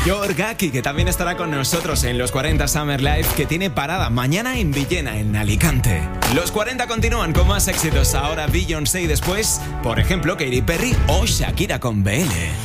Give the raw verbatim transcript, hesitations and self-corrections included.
Yorgaki, que también estará con nosotros en los cuarenta Summer Live, que tiene parada mañana en Villena, en Alicante. Los cuarenta continúan con más éxitos. Ahora Beyoncé y después, por ejemplo, Katy Perry o Shakira con B L.